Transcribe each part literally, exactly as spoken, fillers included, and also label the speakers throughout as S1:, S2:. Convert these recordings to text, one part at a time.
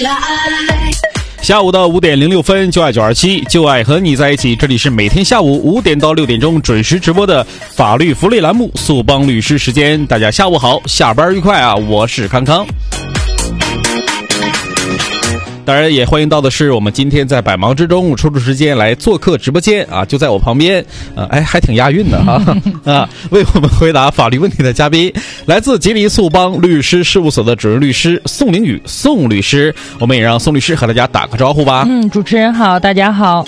S1: 下午的五点零六分，就爱九二七，就爱和你在一起。这里是每天下午五点到六点钟准时直播的法律福利栏目速帮律师时间。大家下午好，下班愉快啊！我是康康。当然也欢迎到的是我们今天在百忙之中抽出时间来做客直播间啊，就在我旁边，呃，哎，还挺押韵的哈啊！为我们回答法律问题的嘉宾，来自吉林速帮律师事务所的主任律师宋凌宇，宋律师，我们也让宋律师和大家打个招呼吧。
S2: 嗯，主持人好，大家好。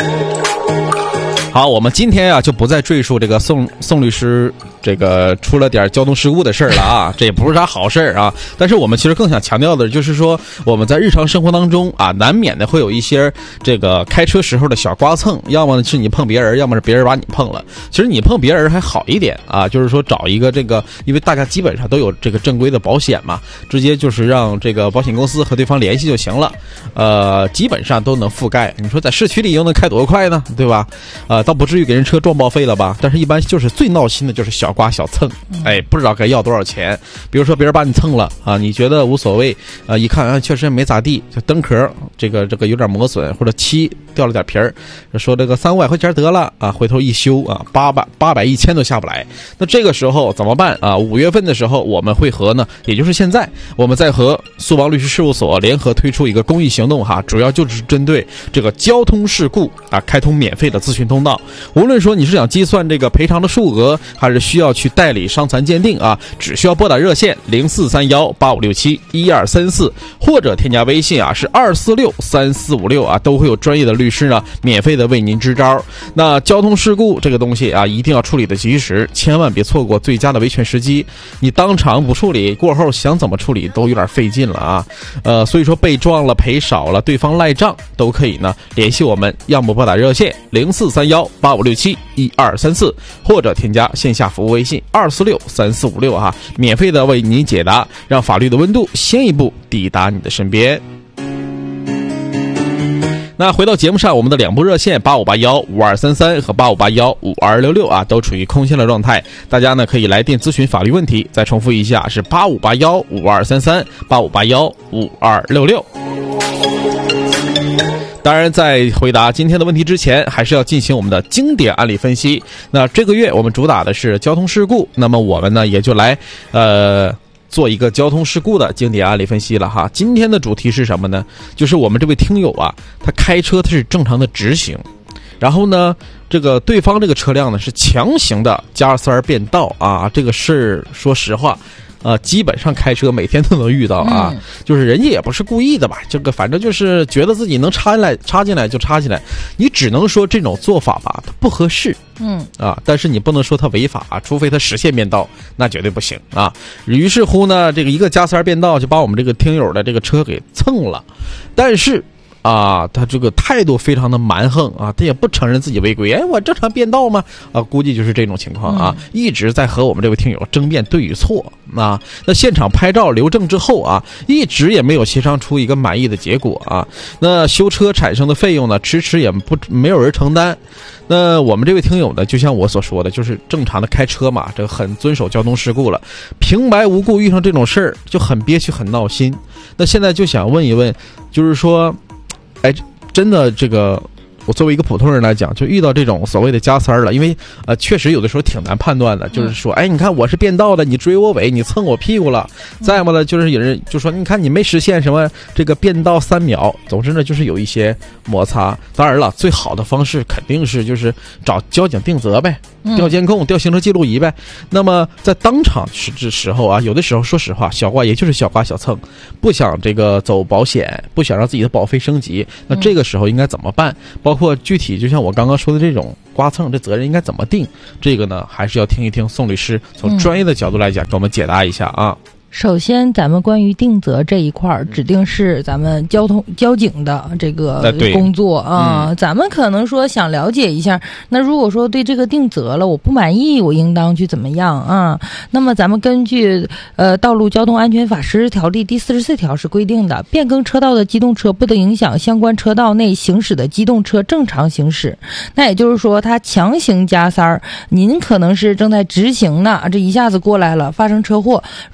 S1: 好，我们今天啊就不再赘述这个宋宋律师这个出了点交通事故的事儿了啊，这也不是啥好事儿啊。但是我们其实更想强调的就是说，我们在日常生活当中啊，难免的会有一些这个开车时候的小刮蹭，要么是你碰别人，要么是别人把你碰了。其实你碰别人还好一点啊，就是说找一个这个，因为大家基本上都有这个正规的保险嘛，直接就是让这个保险公司和对方联系就行了，呃，基本上都能覆盖。你说在市区里又能开多快呢？对吧？呃，倒不至于给人车撞报废了吧？但是一般就是最闹心的就是小刮小蹭，哎，不知道该要多少钱。比如说别人把你蹭了啊，你觉得无所谓啊，一看啊确实没咋地，就灯壳这个这个有点磨损，或者漆掉了点皮儿，说这个三五百块钱得了啊，回头一修啊，八百八百一千都下不来。那这个时候怎么办啊？五月份的时候我们会和呢，也就是现在我们在和速帮律师事务所联合推出一个公益行动哈，主要就是针对这个交通事故啊，开通免费的咨询通道。无论说你是想计算这个赔偿的数额，还是需要去代理伤残鉴定啊，只需要拨打热线零四三幺八五六七一二三四，或者添加微信啊是二四六三四五六啊，都会有专业的律师呢免费的为您支招。那交通事故这个东西啊，一定要处理的及时，千万别错过最佳的维权时机。你当场不处理，过后想怎么处理都有点费劲了啊。呃，所以说被撞了、赔少了、对方赖账都可以呢联系我们，要么拨打热线零四三幺八五六七一二三四，或者添加线下服务微信二四六三四五六啊，免费的为您解答，让法律的温度先一步抵达你的身边。那回到节目上，我们的两部热线八五八幺五二三三和八五八幺五二六六啊，都处于空闲的状态。大家呢可以来电咨询法律问题，再重复一下是八五八幺五二三三八五八幺五二六六。当然在回答今天的问题之前，还是要进行我们的经典案例分析。那这个月我们主打的是交通事故，那么我们呢也就来呃做一个交通事故的经典案例分析了哈。今天的主题是什么呢？就是我们这位听友啊，他开车他是正常的直行，然后呢这个对方这个车辆呢是强行的加塞变道啊，这个事说实话呃，基本上开车每天都能遇到啊、嗯，就是人家也不是故意的吧，这个反正就是觉得自己能插进来，插进来就插进来，你只能说这种做法吧，它不合适，嗯啊，但是你不能说它违法、啊，除非它实现变道，那绝对不行啊。于是乎呢，这个一个加塞变道就把我们这个听友的这个车给蹭了，但是。啊，他这个态度非常的蛮横啊，他也不承认自己违规，哎，我正常变道吗？啊，估计就是这种情况啊，一直在和我们这位听友争辩对与错啊。那现场拍照留证之后啊，一直也没有协商出一个满意的结果啊。那修车产生的费用呢，迟迟也不没有人承担。那我们这位听友呢，就像我所说的，就是正常的开车嘛，这个很遵守交通事故了，平白无故遇上这种事儿就很憋屈很闹心。那现在就想问一问，就是说哎，真的这个我作为一个普通人来讲，就遇到这种所谓的加塞儿了，因为呃确实有的时候挺难判断的，就是说哎你看我是变道的，你追我尾，你蹭我屁股了，再么呢就是有人就说你看你没实现什么这个变道三秒，总之呢就是有一些摩擦。当然了，最好的方式肯定是就是找交警定责呗，调监控调行车记录仪呗。那么在当场时时候啊，有的时候说实话小刮也就是小刮小蹭，不想这个走保险，不想让自己的保费升级，那这个时候应该怎么办？包括具体就像我刚刚说的这种刮蹭，这责任应该怎么定？这个呢还是要听一听宋律师从专业的角度来讲给我们解答一下啊。
S2: 首先咱们关于定责这一块指定是咱们交通交警的这个工作啊、嗯、咱们可能说想了解一下，那如果说对这个定责了我不满意，我应当去怎么样啊？那么咱们根据呃道路交通安全法实施条例第四十四条是规定的，变更车道的机动车不得影响相关车道内行驶的机动车正常行驶。那也就是说他强行加塞儿，您可能是正在直行呢，这一下子过来了发生车祸，如果说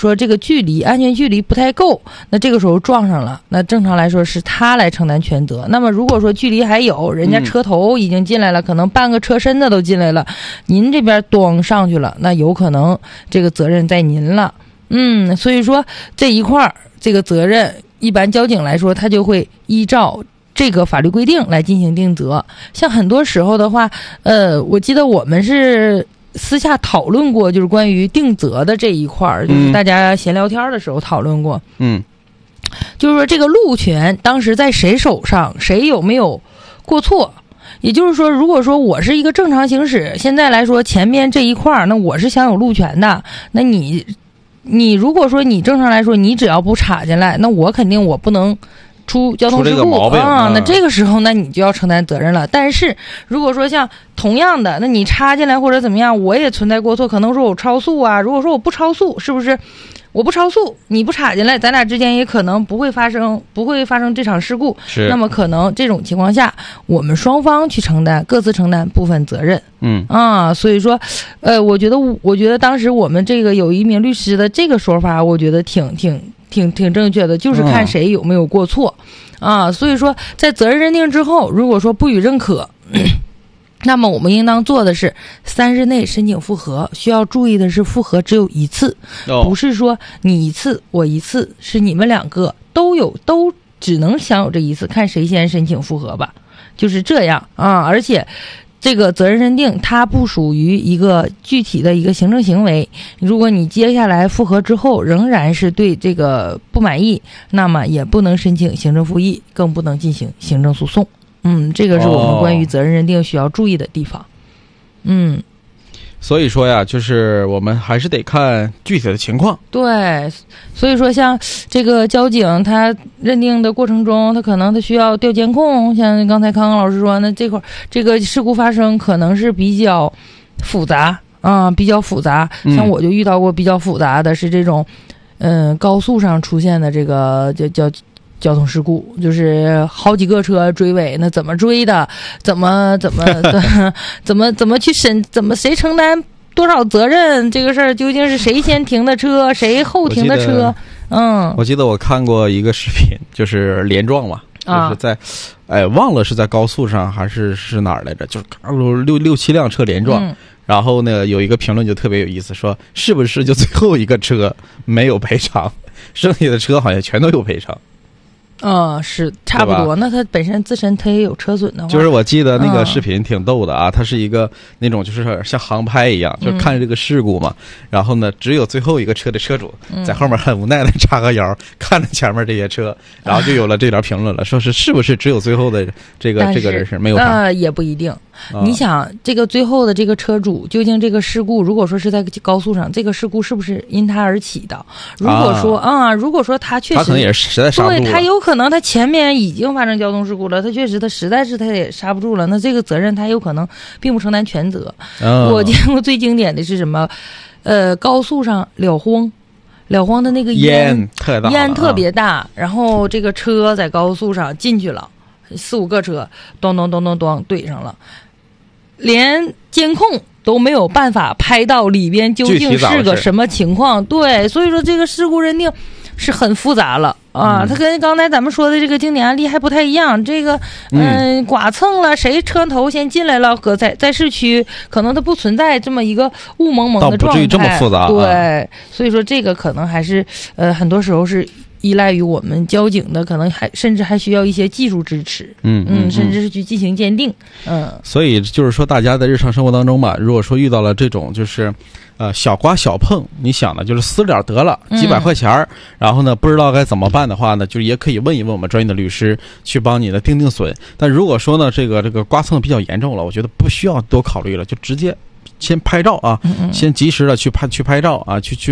S2: 说这个距离安全距离不太够，那这个时候撞上了，那正常来说是他来承担全责。那么如果说距离还有，人家车头已经进来了，嗯、可能半个车身的都进来了，您这边咣上去了，那有可能这个责任在您了。嗯，所以说这一块这个责任，一般交警来说，他就会依照这个法律规定来进行定责。像很多时候的话，呃，我记得我们是私下讨论过，就是关于定责的这一块儿，就是大家闲聊天的时候讨论过。嗯，就是说这个路权当时在谁手上，谁有没有过错？也就是说，如果说我是一个正常行驶，现在来说前面这一块儿，那我是享有路权的，那你。你如果说你正常来说，你只要不插进来，那我肯定我不能出交通事故啊、嗯。那这个时候，那你就要承担责任了。但是如果说像同样的，那你插进来或者怎么样，我也存在过错，可能说我超速啊。如果说我不超速，是不是我不超速，你不插进来，咱俩之间也可能不会发生不会发生这场事故。是。那么可能这种情况下，我们双方去承担各自承担部分责任。嗯啊，所以说，呃，我觉得我觉得当时我们这个有一名律师的这个说法，我觉得挺挺挺挺正确的，就是看谁有没有过错、嗯、啊。所以说，在责任认定之后，如果说不予认可。那么我们应当做的是三日内申请复核。需要注意的是，复核只有一次，不是说你一次我一次，是你们两个都有都只能享有这一次，看谁先申请复核吧，就是这样啊。而且这个责任认定它不属于一个具体的一个行政行为，如果你接下来复核之后仍然是对这个不满意，那么也不能申请行政复议，更不能进行行政诉讼。嗯，这个是我们关于责任认定需要注意的地方。哦、嗯，
S1: 所以说呀，就是我们还是得看具体的情况。
S2: 对，所以说像这个交警他认定的过程中，他可能他需要调监控，像刚才康康老师说，那这块这个事故发生可能是比较复杂啊、嗯，比较复杂。像我就遇到过比较复杂的是这种，嗯、呃，高速上出现的这个叫叫。交通事故，就是好几个车追尾，那怎么追的？怎么怎么怎么怎么怎么去审？怎么谁承担多少责任？这个事儿究竟是谁先停的车，谁后停的车？嗯，
S1: 我记得我看过一个视频，就是连撞嘛，就是在，哎，忘了是在高速上还是是哪儿来着？就是六六七辆车连撞。嗯，然后呢，有一个评论就特别有意思，说是不是就最后一个车没有赔偿，剩下的车好像全都有赔偿。
S2: 嗯，是差不多。那它本身自身它也有车损的话，
S1: 就是我记得那个视频挺逗的啊，嗯、它是一个那种就是像航拍一样，就是看着这个事故嘛。嗯、然后呢，只有最后一个车的车主在后面很无奈的叉个腰，嗯、看着前面这些车，然后就有了这条评论了，说是是不是只有最后的这个这个人是没有赔？
S2: 呃，也不一定。啊、你想，这个最后的这个车主究竟这个事故，如果说是在高速上，这个事故是不是因他而起的？如果说啊、嗯，如果说他确实，
S1: 他可能也实在刹不住了，
S2: 对，他有可能他前面已经发生交通事故了，他确实他实在是他也刹不住了，那这个责任他有可能并不承担全责。哦、我见过最经典的是什么？呃，高速上了荒。了荒的那个烟
S1: 烟特大，
S2: 烟特别大，啊、然后这个车在高速上进去了，四五个车，咚咚咚咚咚怼上了，连监控都没有办法拍到里边究竟是个什么情况。对，所以说这个事故认定是很复杂了啊，嗯、它跟刚才咱们说的这个经典案例还不太一样。这个嗯、呃，剐蹭了谁车头先进来了，和在在市区可能它不存在这么一个雾蒙蒙的状态，
S1: 倒不至于这么复杂。
S2: 对，啊、所以说这个可能还是呃很多时候是依赖于我们交警的，可能还甚至还需要一些技术支持。嗯嗯，甚至是去进行鉴定。嗯，
S1: 所以就是说，大家在日常生活当中吧，如果说遇到了这种就是呃小刮小碰，你想呢，就是私了得了几百块钱儿，嗯、然后呢不知道该怎么办的话呢，就是也可以问一问我们专业的律师，去帮你的定定损。但如果说呢这个这个刮蹭比较严重了，我觉得不需要多考虑了，就直接先拍照啊，嗯嗯先及时的去拍去拍照啊，去去。